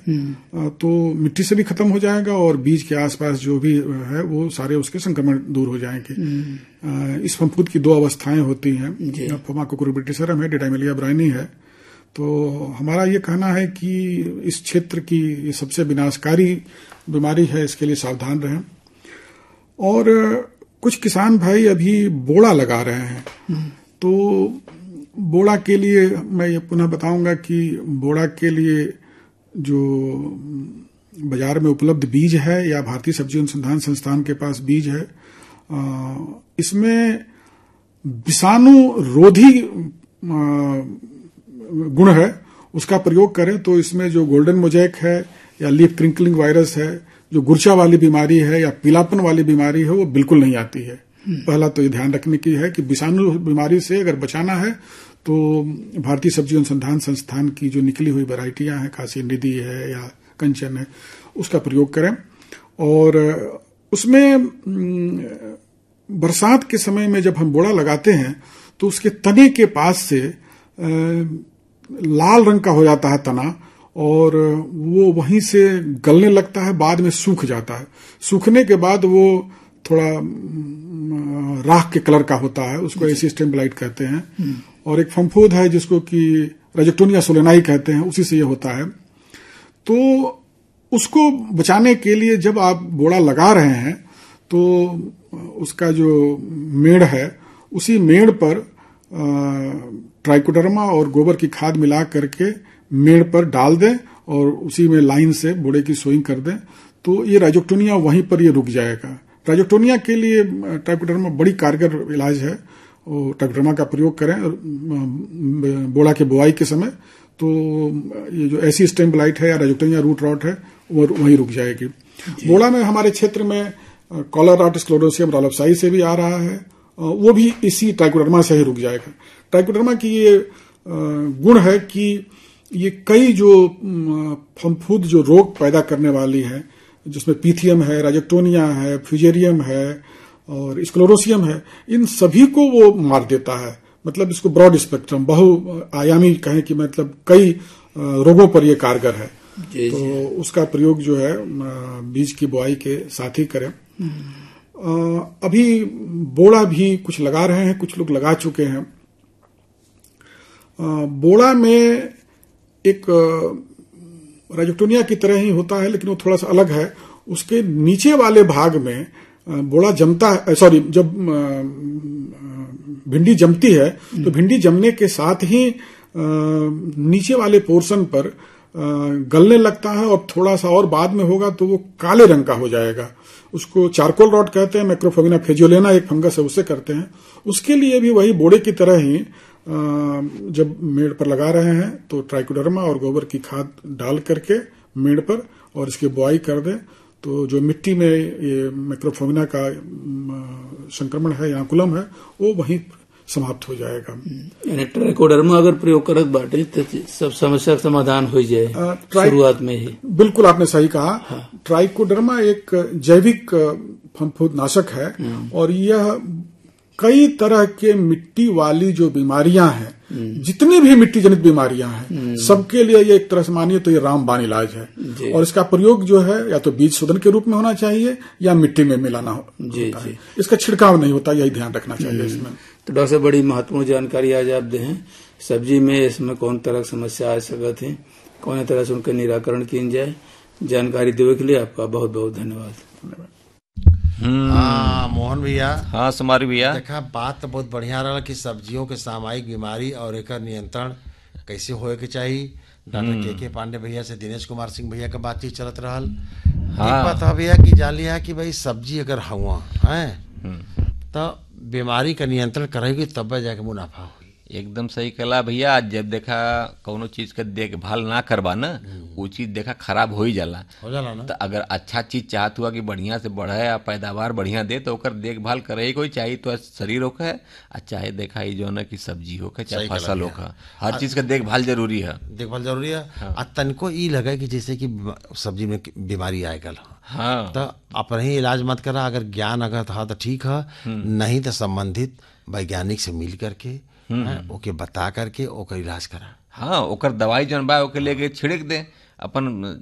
तो मिट्टी से भी खत्म हो जाएगा और बीज के आसपास जो भी है वो सारे उसके संक्रमण दूर हो जाएंगे। इस फफूंद की दो अवस्थाएं होती हैं, फ़ोमाकोक्रोबिटिसेरम है, डिटाइमेलिया ब्रायनी है। तो हमारा ये कहना है कि इस क्षेत्र की ये सबसे विनाशकारी बीमारी है, इसके लिए सावधान रहें। और कुछ किसान भाई अभी बोड़ा लगा रहे हैं, तो बोड़ा के लिए मैं ये पुनः बताऊंगा कि बोड़ा के लिए जो बाजार में उपलब्ध बीज है या भारतीय सब्जी अनुसंधान संस्थान के पास बीज है, इसमें विषाणु रोधी गुण है, उसका प्रयोग करें तो इसमें जो गोल्डन मोज़ेक है या लीफ क्रिंकलिंग वायरस है, जो गुर्चा वाली बीमारी है या पीलापन वाली बीमारी है, वो बिल्कुल नहीं आती है। पहला तो ये ध्यान रखने की है कि विषाणु बीमारी से अगर बचाना है तो भारतीय सब्जी अनुसंधान संस्थान की जो निकली हुई वैरायटियां हैं, काशी निधि है या कंचन है, उसका प्रयोग करें। और उसमें बरसात के समय में जब हम बोड़ा लगाते हैं तो उसके तने के पास से लाल रंग का हो जाता है तना, और वो वहीं से गलने लगता है, बाद में सूख जाता है। सूखने के बाद वो थोड़ा राख के कलर का होता है, उसको एसी स्टेम ब्लाइट कहते हैं। और एक फफूंद है जिसको कि राइजोक्टोनिया सोलेनाई कहते हैं, उसी से ये होता है। तो उसको बचाने के लिए जब आप बोड़ा लगा रहे हैं तो उसका जो मेड़ है, उसी मेड़ पर ट्राइकोडर्मा और गोबर की खाद मिला करके मेड़ पर डाल दें और उसी में लाइन से बोड़े की सोइंग कर दें, तो ये राइजोक्टोनिया वहीं पर ये रुक जाएगा। राइजोक्टोनिया के लिए ट्राइकोडर्मा बड़ी कारगर इलाज है, और ट्राइकोडर्मा का प्रयोग करें बोड़ा के बुआई के समय, तो ये जो एसी स्टेम ब्लाइट है या राइजोक्टोनिया रूट रॉट है वो वहीं रुक जाएगी। बोड़ा में हमारे क्षेत्र में कॉलर रॉट स्क्लेरोसियम रोलप्साई से भी आ रहा है, वो भी इसी ट्राइकोडर्मा से ही रुक जाएगा। ट्राइकोडर्मा की ये गुण है कि ये कई जो फफूंद जो रोग पैदा करने वाली है, जिसमें पीथियम है, राइजोक्टोनिया है, फ्यूजेरियम है और स्क्लेरोसियम है, इन सभी को वो मार देता है। मतलब इसको ब्रॉड स्पेक्ट्रम, बहुआयामी कहें कि मतलब कई रोगों पर ये कारगर है। तो उसका प्रयोग जो है बीज की बुआई के साथ ही करें। अभी बोड़ा भी कुछ लगा रहे हैं, कुछ लोग लगा चुके हैं। बोड़ा में एक राइजोक्टोनिया की तरह ही होता है, लेकिन वो थोड़ा सा अलग है। उसके नीचे वाले भाग में बोड़ा जमता है, जब भिंडी जमती है तो भिंडी जमने के साथ ही नीचे वाले पोर्शन पर गलने लगता है, और थोड़ा सा और बाद में होगा तो वो काले रंग का हो जाएगा। उसको चारकोल रॉट कहते हैं, मैक्रोफोमिना फेजियोलेना एक फंगस है, उससे करते हैं। उसके लिए भी वही बोड़े की तरह ही जब मेड़ पर लगा रहे हैं तो ट्राइकोडर्मा और गोबर की खाद डाल करके मेड़ पर और इसकी बुआई कर दें, तो जो मिट्टी में ये मैक्रोफोमिना का संक्रमण है या कुलम है, वो वहीं समाप्त हो जाएगा। यानी ट्राइकोडर्मा अगर प्रयोग करत बाटे तो सब समस्या समाधान हो जाए शुरुआत में ही। बिल्कुल आपने सही कहा। हाँ। ट्राइकोडर्मा एक जैविक फफूंद नाशक है, और यह कई तरह के मिट्टी वाली जो बीमारियां हैं, जितनी भी मिट्टी जनित बीमारियां हैं, सबके लिए ये एक तरह से मानिए तो ये रामबाण इलाज है। और इसका प्रयोग जो है या तो बीज शोधन के रूप में होना चाहिए या मिट्टी में मिलाना होता है। इसका छिड़काव नहीं होता, यही ध्यान रखना चाहिए इसमें। तो डॉक्टर साहब, बड़ी महत्वपूर्ण जानकारी आज आप दे हैं। सब्जी में इसमें कौन तरह की समस्या आ सकत है, कौन तरह से उनका निराकरण किया जाए, जानकारी देने के लिए आपका बहुत बहुत धन्यवाद। हाँ मोहन भैया। हाँ सुमारी भैया, देखा बात तो बहुत बढ़िया रहा कि सब्जियों के सामयिक बीमारी और एक नियंत्रण कैसे होए के चाहिए। डॉक्टर के पांडे भैया से दिनेश कुमार सिंह भैया का बातचीत चलत रहल। हाँ। एक बात है भैया कि जान लिया कि भाई सब्जी अगर हुआ है तो बीमारी का नियंत्रण करेगी तब जाके मुनाफा हो। एकदम सही कहला भैया। आज जब देखा कोनो चीज का देखभाल ना करबा ना, वो चीज देखा खराब हो ही जाला ना। तो अगर अच्छा चीज चाहत हुआ कि बढ़िया से बढ़े या पैदावार बढ़िया दे, तो ओकर देखभाल करे ही कोई चाहिए। तो शरीर होके चाहे देखा ही जो ना कि सब्जी होके चाहे फसल होके, हर चीज का देखभाल जरूरी है। देखभाल जरूरी है। हाँ। तनको ई लगे कि जैसे कि सब्जी में बीमारी आए गल। हाँ। तो अपने ही इलाज मत करा। अगर ज्ञान अगर था तो ठीक है, नहीं तो संबंधित वैज्ञानिक से मिल करके ओके बता करके ओकर इलाज करा। हाँ, ओकर दवाई जन बा ओके लेके छिड़क दे, अपन